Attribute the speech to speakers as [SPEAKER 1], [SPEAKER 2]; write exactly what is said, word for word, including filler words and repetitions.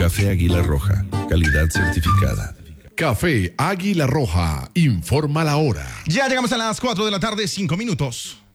[SPEAKER 1] Café Águila Roja, calidad certificada.
[SPEAKER 2] Café Águila Roja, informa la hora.
[SPEAKER 3] Ya llegamos a las cuatro de la tarde, cinco minutos.